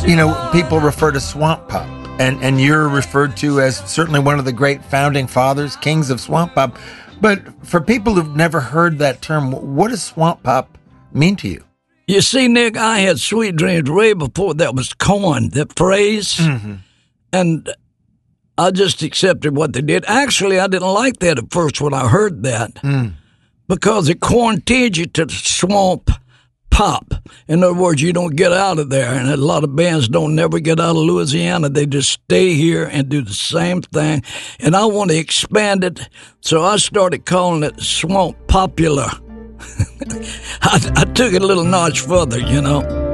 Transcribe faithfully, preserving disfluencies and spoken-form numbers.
You know, people refer to Swamp Pop, and, and you're referred to as certainly one of the great founding fathers, kings of Swamp Pop. But for people who've never heard that term, what does Swamp Pop mean to you? You see, Nick, I had sweet dreams way before that was coined, that phrase. Mm-hmm. And I just accepted what they did. Actually, I didn't like that at first when I heard that mm. because it quarantined you to swamp pop. In other words, you don't get out of there. And a lot of bands don't never get out of Louisiana. They just stay here and do the same thing. And I want to expand it, so I started calling it Swamp Popular. I, I took it a little notch further, you know.